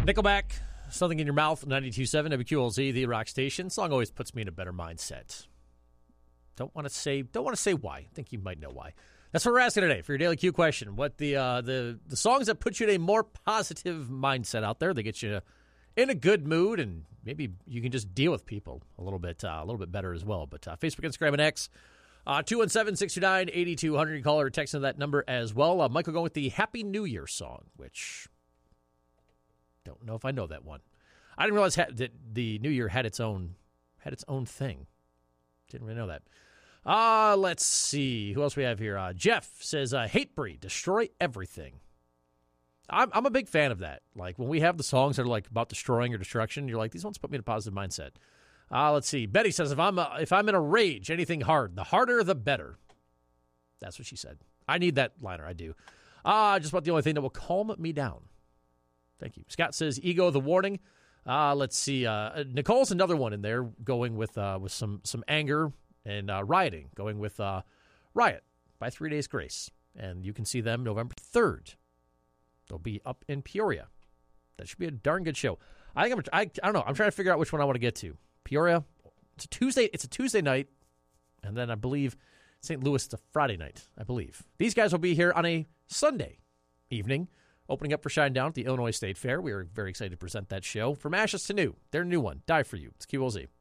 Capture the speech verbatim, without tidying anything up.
Nickelback, Something in Your Mouth, ninety-two point seven W Q L Z, the rock station. Song always puts me in a better mindset. Don't want to say don't want to say why. I think you might know why. That's what we're asking today for your daily Q question. What the uh, the the songs that put you in a more positive mindset out there, they get you in a good mood, and maybe you can just deal with people a little bit uh, a little bit better as well. But uh, Facebook, Instagram, and X, uh, two one seven, six two nine, eight two zero zero. Call or text into that number as well. Uh, Michael going with the Happy New Year song, which don't know if I know that one. I didn't realize ha- that the New Year had its own had its own thing. Didn't really know that. Uh, let's see. Who else we have here? Uh, Jeff says, uh, Hatebreed, Destroy Everything. I'm, I'm a big fan of that. Like, when we have the songs that are, like, about destroying or destruction, you're like, these ones put me in a positive mindset. Uh, let's see. Betty says, if I'm, a, if I'm in a rage, anything hard, the harder, the better. That's what she said. I need that liner. I do. Uh, just about the only thing that will calm me down. Thank you. Scott says, Ego, The Warning. Uh, let's see. Uh, Nicole's another one in there, going with uh, with some some anger and uh, rioting, going with uh, Riot by Three Days Grace. And you can see them November third. They'll be up in Peoria. That should be a darn good show. I think I'm, I, I don't know. I'm trying to figure out which one I want to get to. Peoria. It's a Tuesday. It's a Tuesday night, and then I believe Saint Louis is a Friday night. I believe these guys will be here on a Sunday evening, opening up for Shinedown at the Illinois State Fair. We are very excited to present that show. From ashes to new, their new one, Die For You. It's Q L Z.